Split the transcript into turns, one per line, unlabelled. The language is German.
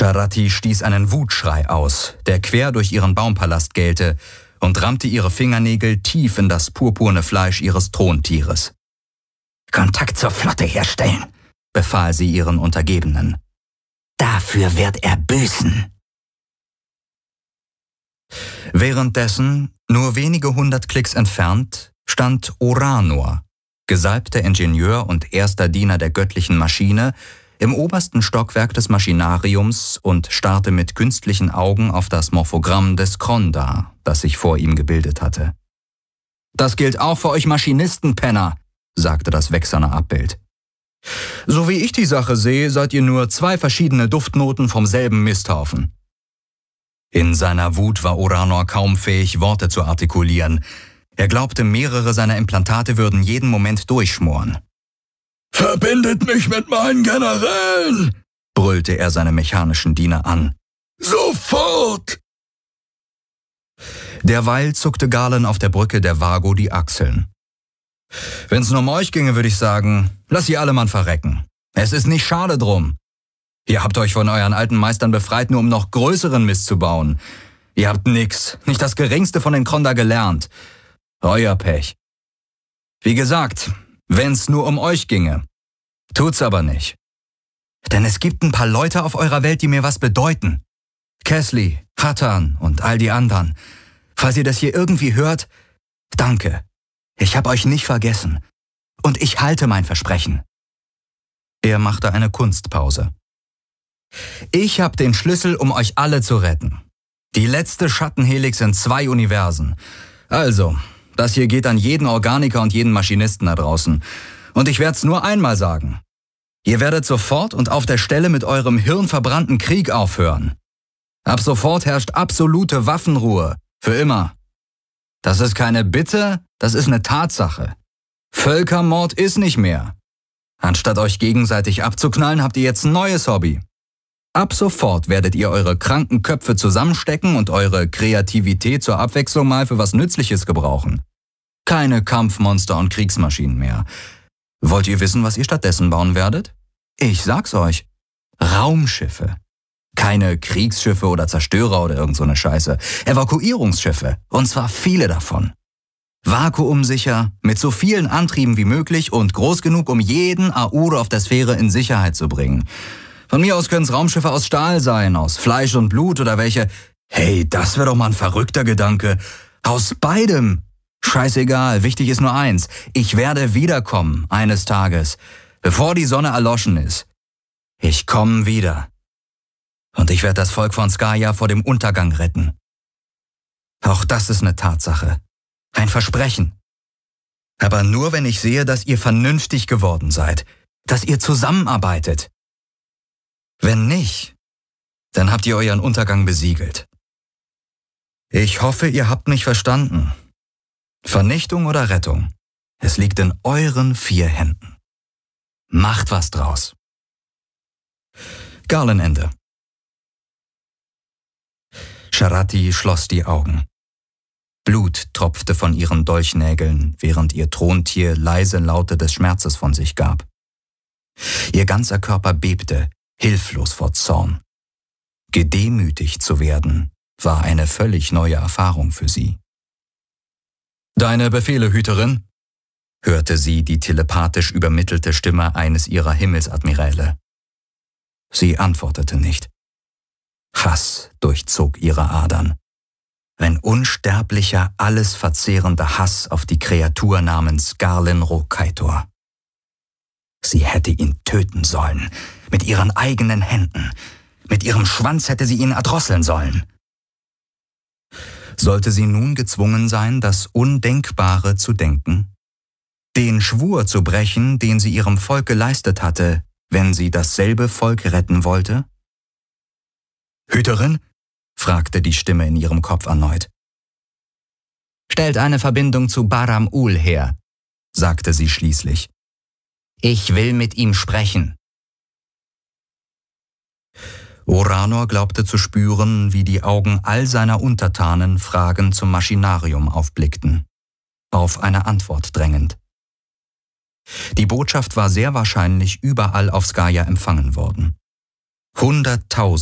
Sharati stieß einen Wutschrei aus, der quer durch ihren Baumpalast gellte, und rammte ihre Fingernägel tief in das purpurne Fleisch ihres Throntieres.
»Kontakt zur Flotte herstellen«,
befahl sie ihren Untergebenen.
»Dafür wird er büßen.«
Währenddessen, nur wenige 100 Klicks entfernt, stand Oranor, gesalbter Ingenieur und erster Diener der göttlichen Maschine, im obersten Stockwerk des Maschinariums und starrte mit künstlichen Augen auf das Morphogramm des Kronda, das sich vor ihm gebildet hatte. »Das gilt auch für euch Maschinisten, Penner«, sagte das wächserne Abbild. »So wie ich die Sache sehe, seid ihr nur 2 verschiedene Duftnoten vom selben Misthaufen.« In seiner Wut war Oranor kaum fähig, Worte zu artikulieren. Er glaubte, mehrere seiner Implantate würden jeden Moment durchschmoren.
»Verbindet mich mit meinen Generälen«,
brüllte er seine mechanischen Diener an.
»Sofort!«
Derweil zuckte Galen auf der Brücke der Vago die Achseln. »Wenn's nur um euch ginge, würde ich sagen, lasst ihr alle Mann verrecken. Es ist nicht schade drum. Ihr habt euch von euren alten Meistern befreit, nur um noch größeren Mist zu bauen. Ihr habt nix, nicht das Geringste von den Kronda gelernt. Euer Pech. Wie gesagt, wenn's nur um euch ginge. Tut's aber nicht. Denn es gibt ein paar Leute auf eurer Welt, die mir was bedeuten. Kesli, Hatan und all die anderen. Falls ihr das hier irgendwie hört, danke. Ich hab euch nicht vergessen. Und ich halte mein Versprechen.« Er machte eine Kunstpause. »Ich hab den Schlüssel, um euch alle zu retten. Die letzte Schattenhelix in 2 Universen. Also, das hier geht an jeden Organiker und jeden Maschinisten da draußen. Und ich werd's nur einmal sagen. Ihr werdet sofort und auf der Stelle mit eurem hirnverbrannten Krieg aufhören. Ab sofort herrscht absolute Waffenruhe. Für immer. Das ist keine Bitte, das ist eine Tatsache. Völkermord ist nicht mehr. Anstatt euch gegenseitig abzuknallen, habt ihr jetzt ein neues Hobby. Ab sofort werdet ihr eure kranken Köpfe zusammenstecken und eure Kreativität zur Abwechslung mal für was Nützliches gebrauchen. Keine Kampfmonster und Kriegsmaschinen mehr. Wollt ihr wissen, was ihr stattdessen bauen werdet? Ich sag's euch. Raumschiffe. Keine Kriegsschiffe oder Zerstörer oder irgend so eine Scheiße. Evakuierungsschiffe. Und zwar viele davon. Vakuumsicher, mit so vielen Antrieben wie möglich und groß genug, um jeden Aure auf der Sphäre in Sicherheit zu bringen. Von mir aus können's Raumschiffe aus Stahl sein, aus Fleisch und Blut oder welche. Hey, das wäre doch mal ein verrückter Gedanke. Aus beidem. Scheißegal, wichtig ist nur eins. Ich werde wiederkommen, eines Tages, bevor die Sonne erloschen ist. Ich komme wieder. Und ich werde das Volk von Skaya vor dem Untergang retten. Auch das ist eine Tatsache. Ein Versprechen. Aber nur, wenn ich sehe, dass ihr vernünftig geworden seid, dass ihr zusammenarbeitet. Wenn nicht, dann habt ihr euren Untergang besiegelt. Ich hoffe, ihr habt mich verstanden. Vernichtung oder Rettung, es liegt in euren 4 Händen. Macht was draus. Garlenende. Sharati schloss die Augen. Blut tropfte von ihren Dolchnägeln, während ihr Throntier leise Laute des Schmerzes von sich gab. Ihr ganzer Körper bebte, hilflos vor Zorn. Gedemütigt zu werden, war eine völlig neue Erfahrung für sie. »Deine Befehle, Hüterin?« hörte sie die telepathisch übermittelte Stimme eines ihrer Himmelsadmiräle. Sie antwortete nicht. Hass durchzog ihre Adern. Ein unsterblicher, alles verzehrender Hass auf die Kreatur namens Garlen Rokaitor. Sie hätte ihn töten sollen, mit ihren eigenen Händen. Mit ihrem Schwanz hätte sie ihn erdrosseln sollen. Sollte sie nun gezwungen sein, das Undenkbare zu denken? Den Schwur zu brechen, den sie ihrem Volk geleistet hatte, wenn sie dasselbe Volk retten wollte? »Hüterin?« fragte die Stimme in ihrem Kopf erneut. »Stellt eine Verbindung zu Baram Ul her«, sagte sie schließlich. »Ich will mit ihm sprechen.« Oranor glaubte zu spüren, wie die Augen all seiner Untertanen fragend zum Maschinarium aufblickten, auf eine Antwort drängend. Die Botschaft war sehr wahrscheinlich überall auf Skaya empfangen worden. 100.000